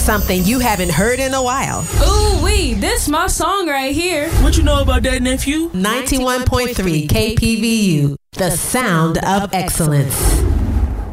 something you haven't heard in a while. Ooh-wee, this my song right here. What you know about that, nephew? 91.3 KPVU, the sound of excellence.